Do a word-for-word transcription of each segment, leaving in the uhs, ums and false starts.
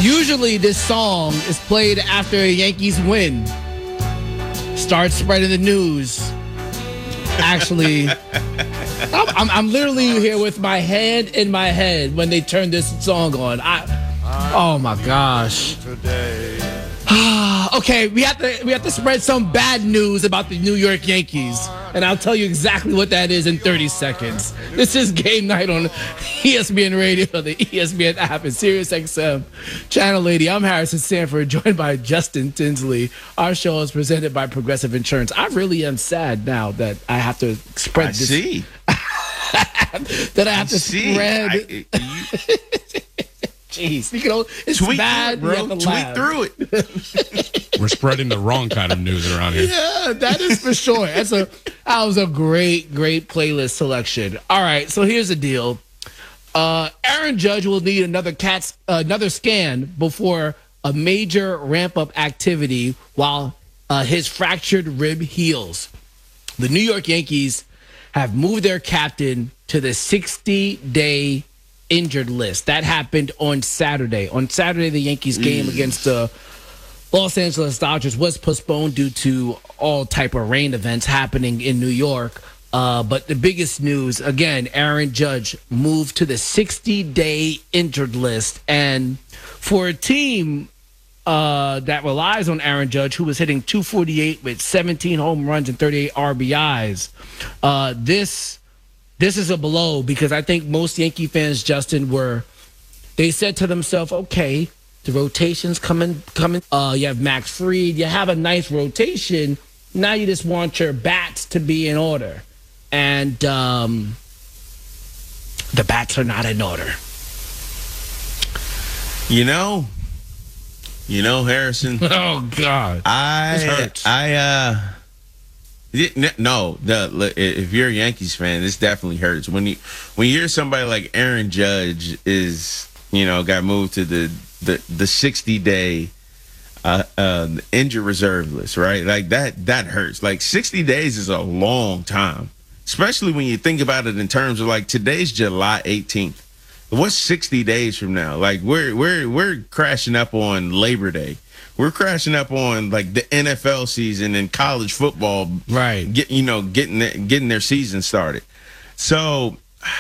Usually this song is played after a Yankees win. Start spreading the news. Actually, I'm, I'm, I'm literally here with my hand in my head when they turn this song on. I, oh my gosh. Okay, we have to we have to spread some bad news about the New York Yankees, and I'll tell you exactly what that is in thirty seconds. This is Game Night on E S P N Radio, the E S P N app, and Sirius X M Channel eighty. I'm Harrison Sanford, joined by Justin Tinsley. Our show is presented by Progressive Insurance. I really am sad now that I have to spread I this. see. that I have I to see. spread. I, you, Jeez, you know, it's tweet bad, through it, bro. you have to Tweet laugh. through it. We're spreading the wrong kind of news around here. Yeah, that is for sure. That's a that was a great, great playlist selection. All right, so here's the deal. Uh, Aaron Judge will need another CAT, uh, another scan before a major ramp-up activity while uh, his fractured rib heals. The New York Yankees have moved their captain to the sixty-day injured list. That happened on Saturday. On Saturday, the Yankees game against the Los Angeles Dodgers was postponed due to all type of rain events happening in New York. Uh, but the biggest news, again, Aaron Judge moved to the sixty-day injured list. And for a team uh, that relies on Aaron Judge, who was hitting two forty-eight with seventeen home runs and thirty-eight R B Is, uh, this this is a blow because I think most Yankee fans, Justin, were they said to themselves, okay, the rotation's coming, coming. Uh, you have Max Fried. You have a nice rotation. Now you just want your bats to be in order. And um, the bats are not in order. You know, you know, Harrison. Oh, God. I, This hurts. I, uh, it- no, the, if you're a Yankees fan, this definitely hurts. When you, when you hear somebody like Aaron Judge is, you know, got moved to the, the, the sixty day uh, uh, injured reserve list, right? Like that, that hurts. Like sixty days is a long time, especially when you think about it in terms of like today's July eighteenth. What's sixty days from now? Like we're we're we're crashing up on Labor Day. We're crashing up on like the N F L season and college football, Right. Get you know getting their, getting their season started. So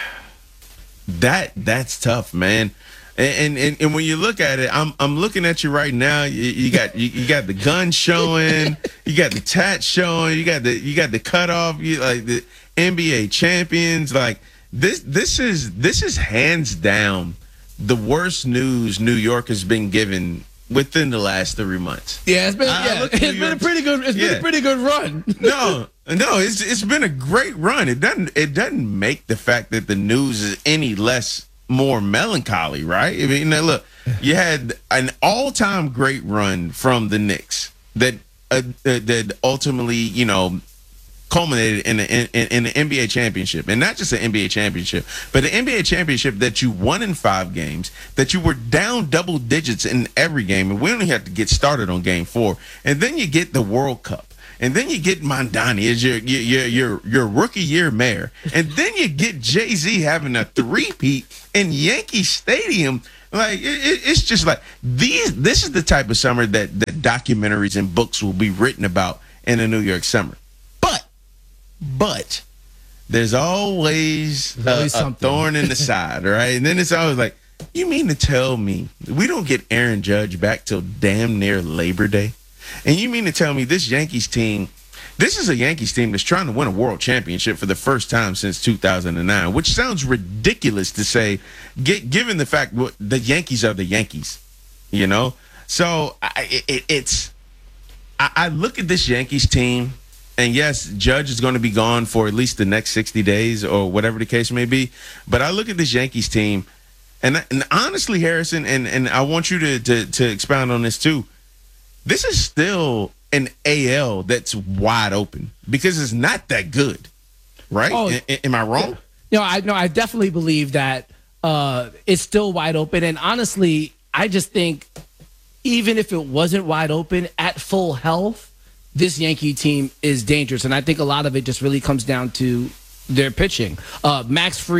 that that's tough, man. And, and and when you look at it, I'm I'm looking at you right now. You, you got you, you got the gun showing, you got the tat showing, you got the you got the cutoff. You like the N B A champions. Like this this is this is hands down the worst news New York has been given within the last three months. Yeah, it's been I yeah, look it's at New been a York- pretty good it's been yeah. a pretty good run. No, no, it's it's been a great run. It doesn't it doesn't make the fact that the news is any less more melancholy, right? I mean, now look, you had an all-time great run from the Knicks that uh, that ultimately, you know, culminated in, a, in in an N B A championship, and not just an N B A championship, but an N B A championship that you won in five games, that you were down double digits in every game, and we only have to get started on game four, and then you get the World Cup. And then you get Mondani as your your your your rookie year mayor, and then you get Jay-Z having a three-peat in Yankee Stadium. Like it, it, it's just like these. This is the type of summer that that documentaries and books will be written about in a New York summer. But but there's always, There's a, always a something. thorn in the side, right? And then it's always like, you mean to tell me we don't get Aaron Judge back till damn near Labor Day? And you mean to tell me this Yankees team, this is a Yankees team that's trying to win a world championship for the first time since two thousand nine, which sounds ridiculous to say, get, given the fact what the Yankees are the Yankees, you know? So I, it, it's, I, I look at this Yankees team, and yes, Judge is going to be gone for at least the next sixty days or whatever the case may be. But I look at this Yankees team, and, and honestly, Harrison, and, and I want you to, to, to expound on this too. This is still an A L that's wide open because it's not that good, right? Oh, A- a- am I wrong? No, I no, I definitely believe that uh, it's still wide open. And honestly, I just think even if it wasn't wide open at full health, this Yankee team is dangerous. And I think a lot of it just really comes down to their pitching. Uh, Max Fried,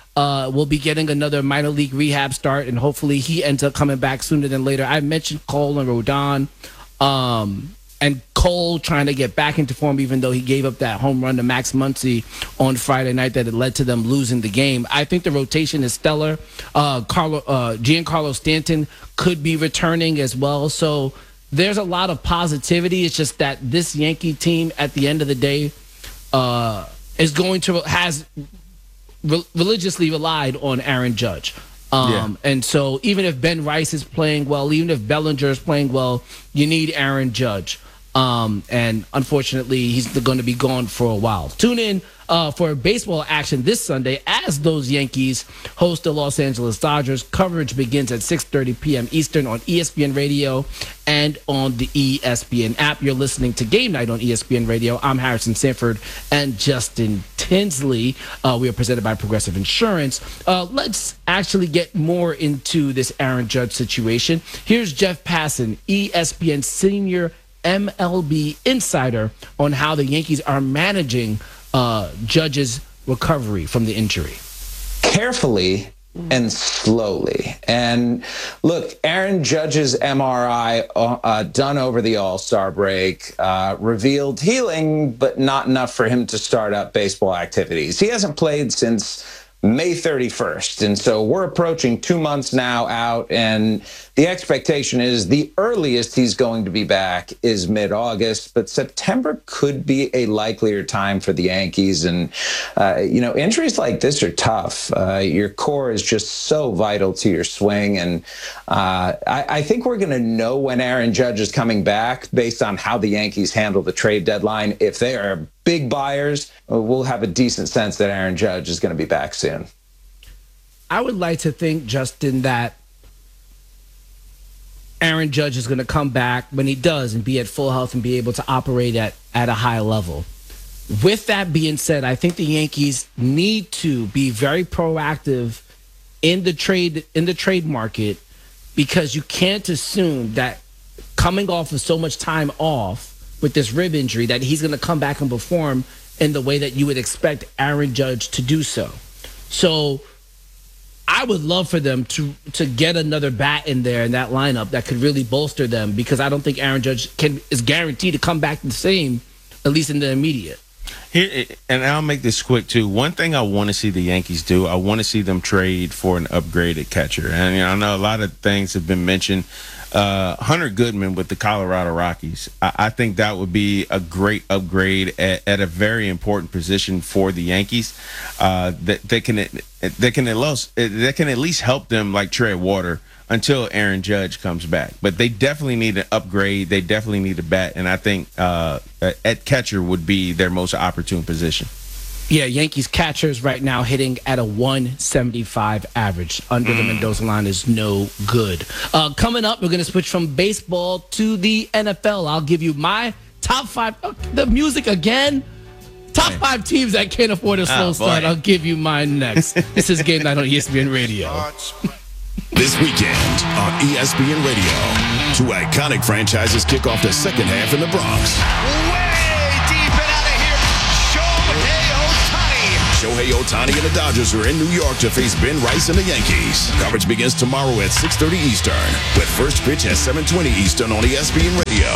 uh, will be getting another minor league rehab start, and hopefully he ends up coming back sooner than later. I mentioned Cole and Rodon, um, and Cole trying to get back into form, even though he gave up that home run to Max Muncy on Friday night that it led to them losing the game. I think the rotation is stellar. Uh, Carlo, uh, Giancarlo Stanton could be returning as well. So there's a lot of positivity. It's just that this Yankee team, at the end of the day, uh, is going to has re- religiously relied on Aaron Judge. Um, yeah. And so even if Ben Rice is playing well, even if Bellinger is playing well, you need Aaron Judge. Um, and unfortunately, he's going to be gone for a while. Tune in uh, for baseball action this Sunday as those Yankees host the Los Angeles Dodgers. Coverage begins at six thirty p.m. Eastern on E S P N Radio and on the E S P N app. You're listening to Game Night on E S P N Radio. I'm Harrison Sanford and Justin Tinsley. Uh, we are presented by Progressive Insurance. Uh, let's actually get more into this Aaron Judge situation. Here's Jeff Passan, E S P N senior M L B insider, on how the Yankees are managing uh, Judge's recovery from the injury. Carefully and slowly. And look, Aaron Judge's M R I uh, done over the All-Star break uh, revealed healing, but not enough for him to start up baseball activities. He hasn't played since May thirty-first. And so we're approaching two months now out, and the expectation is the earliest he's going to be back is mid-August, but September could be a likelier time for the Yankees. And, uh, you know, injuries like this are tough. Uh, your core is just so vital to your swing. And uh, I, I think we're going to know when Aaron Judge is coming back based on how the Yankees handle the trade deadline. If they are big buyers, we'll have a decent sense that Aaron Judge is going to be back soon. I would like to think, Justin, that Aaron Judge is going to come back when he does and be at full health and be able to operate at, at a high level. With that being said, I think the Yankees need to be very proactive in the trade in the trade market, because you can't assume that coming off of so much time off with this rib injury that he's going to come back and perform in the way that you would expect Aaron Judge to do so. So I would love for them to to get another bat in there in that lineup that could really bolster them, because I don't think Aaron Judge can is guaranteed to come back the same, at least in the immediate. Here, and I'll make this quick too. One thing I want to see the Yankees do, I want to see them trade for an upgraded catcher. And you know, I know a lot of things have been mentioned. Uh, Hunter Goodman with the Colorado Rockies. I, I think that would be a great upgrade at, at a very important position for the Yankees. Uh, that they can they can at least they can at least help them like tread water until Aaron Judge comes back. But they definitely need an upgrade. They definitely need a bat, and I think uh, at catcher would be their most opportune position. Yeah, Yankees catchers right now hitting at a one seventy-five average. Under mm. the Mendoza line is no good. Uh, coming up, we're going to switch from baseball to the N F L. I'll give you my top five. Oh, the music again. Top Man. five teams that can't afford a slow oh, start. I'll give you mine next. This is Game Night on E S P N Radio. This weekend on E S P N Radio, two iconic franchises kick off the second half in the Bronx. Shohei Ohtani and the Dodgers are in New York to face Ben Rice and the Yankees. Coverage begins tomorrow at six thirty Eastern, with first pitch at seven twenty Eastern on E S P N Radio.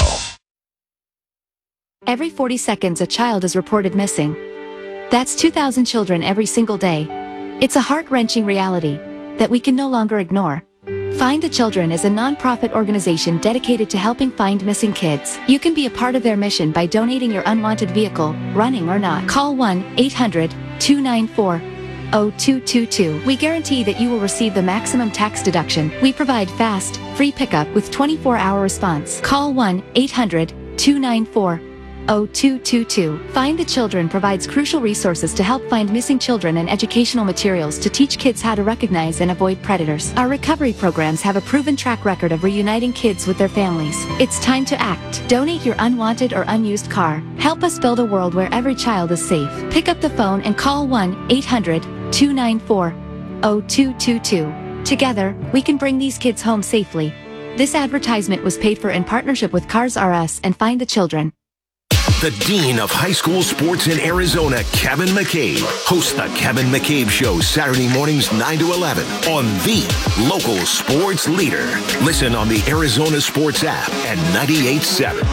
Every forty seconds, a child is reported missing. That's two thousand children every single day. It's a heart-wrenching reality that we can no longer ignore. Find the Children is a non-profit organization dedicated to helping find missing kids. You can be a part of their mission by donating your unwanted vehicle, running or not. Call one eight hundred two nine four zero two two two. We guarantee that you will receive the maximum tax deduction. We provide fast, free pickup with twenty-four hour response. Call one eight hundred two nine four zero two two two. Find the Children provides crucial resources to help find missing children and educational materials to teach kids how to recognize and avoid predators. Our recovery programs have a proven track record of reuniting kids with their families. It's time to act. Donate your unwanted or unused car. Help us build a world where every child is safe. Pick up the phone and call one eight hundred two nine four zero two two two. Together, we can bring these kids home safely. This advertisement was paid for in partnership with Cars R Us and Find the Children. The dean of high school sports in Arizona, Kevin McCabe, hosts the Kevin McCabe Show Saturday mornings nine to eleven on the local sports leader. Listen on the Arizona Sports app at ninety-eight point seven.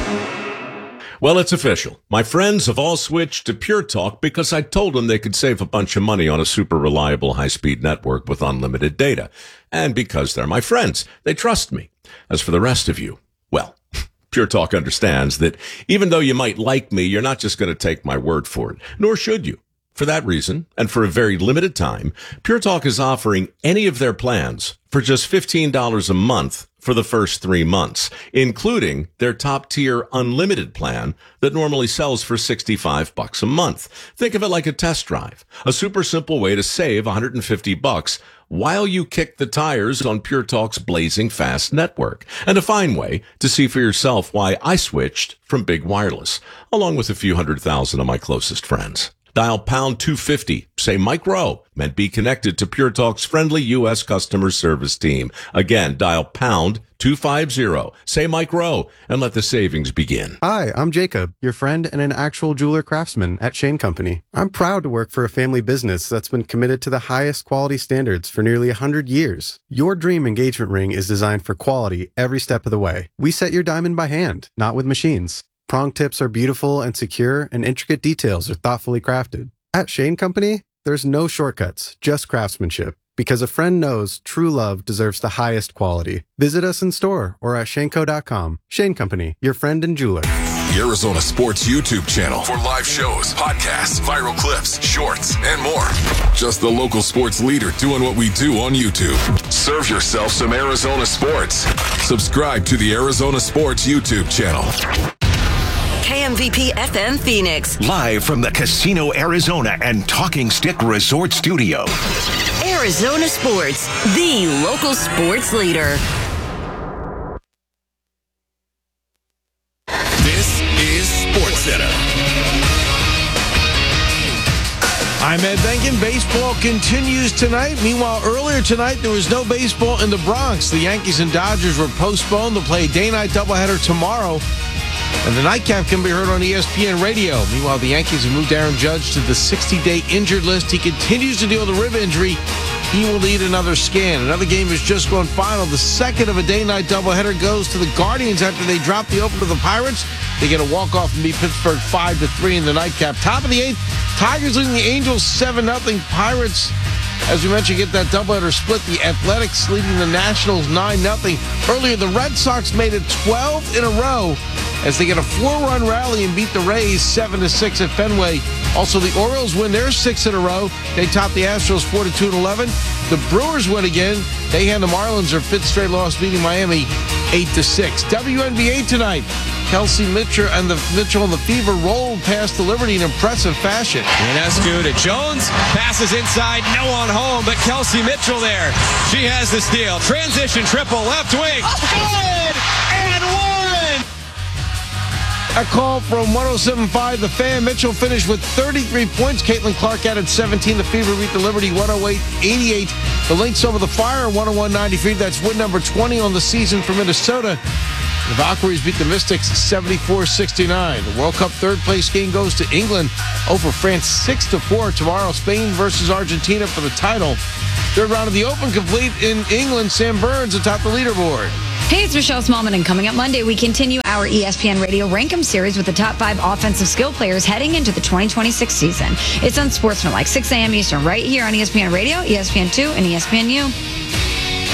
Well, it's official. My friends have all switched to Pure Talk because I told them they could save a bunch of money on a super reliable high-speed network with unlimited data. And because they're my friends, they trust me. As for the rest of you, well, Pure Talk understands that even though you might like me, you're not just going to take my word for it, nor should you. For that reason, and for a very limited time, Pure Talk is offering any of their plans for just fifteen dollars a month for the first three months, including their top-tier unlimited plan that normally sells for sixty-five bucks a month. Think of it like a test drive, a super simple way to save one hundred fifty bucks while you kick the tires on Pure Talk's blazing fast network, and a fine way to see for yourself why I switched from big wireless, along with a few hundred thousand of my closest friends. Dial pound two fifty, say Mike Rowe, and be connected to Pure Talk's friendly U S customer service team. Again, dial pound two fifty, say Mike Rowe, and let the savings begin. Hi, I'm Jacob, your friend and an actual jeweler craftsman at Shane Company. I'm proud to work for a family business that's been committed to the highest quality standards for nearly one hundred years. Your dream engagement ring is designed for quality every step of the way. We set your diamond by hand, not with machines. Prong tips are beautiful and secure, and intricate details are thoughtfully crafted. At Shane Company, there's no shortcuts, just craftsmanship. Because a friend knows true love deserves the highest quality. Visit us in store or at shaneco dot com. Shane Company, your friend and jeweler. The Arizona Sports YouTube channel for live shows, podcasts, viral clips, shorts, and more. Just the local sports leader doing what we do on YouTube. Serve yourself some Arizona sports. Subscribe to the Arizona Sports YouTube channel. K M V P F M Phoenix. Live from the Casino Arizona and Talking Stick Resort Studio. Arizona Sports, the local sports leader. This is SportsCenter. I'm Ed Benkin. Baseball continues tonight. Meanwhile, earlier tonight, there was no baseball in the Bronx. The Yankees and Dodgers were postponed. They'll play a day-night doubleheader tomorrow. And the nightcap can be heard on E S P N Radio. Meanwhile, the Yankees have moved Aaron Judge to the sixty-day injured list. He continues to deal with a rib injury. He will need another scan. Another game has just gone final. The second of a day-night doubleheader goes to the Guardians after they drop the opener to the Pirates. They get a walk-off and beat Pittsburgh five to three in the nightcap. Top of the eighth, Tigers leading the Angels seven nothing. Pirates, as we mentioned, get that doubleheader split. The Athletics leading the Nationals nine nothing. Earlier, the Red Sox made it twelve in a row as they get a four-run rally and beat the Rays seven to six at Fenway. Also, the Orioles win their six in a row. They top the Astros four to two and eleven. The Brewers win again. They hand the Marlins their fifth straight loss, beating Miami eight to six. W N B A tonight. Kelsey Mitchell and the Mitchell and the Fever rolled past the Liberty in impressive fashion. Ionescu to Jones, passes inside, no one home, but Kelsey Mitchell there. She has the steal. Transition triple, left wing. Good! And one! A call from one oh seven point five The Fan. Mitchell finished with thirty-three points. Caitlin Clark added seventeen. The Fever beat the Liberty one oh eight eighty-eight. The Lynx over the Fire one oh one ninety-three. That's win number twenty on the season for Minnesota. The Valkyries beat the Mystics seventy-four sixty-nine. The World Cup third place game goes to England over France six to four. Tomorrow, Spain versus Argentina for the title. Third round of the Open complete in England. Sam Burns atop the leaderboard. Hey, it's Michelle Smallman, and coming up Monday, we continue our E S P N Radio Rankem series with the top five offensive skill players heading into the twenty twenty-six season. It's Unsportsmanlike, six a.m. Eastern, right here on E S P N Radio, E S P N two, and E S P N U.